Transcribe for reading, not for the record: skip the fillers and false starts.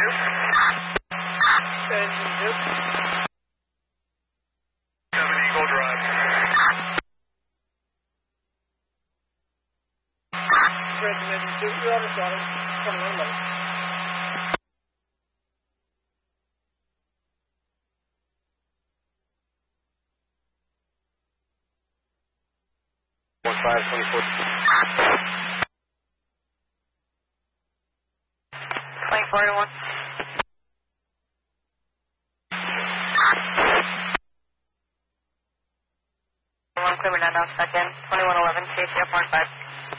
Eagle Drive. You're on the shot, 2111. One 524. 24 to 1. One Clear 9 off second. 2111, KCF 15.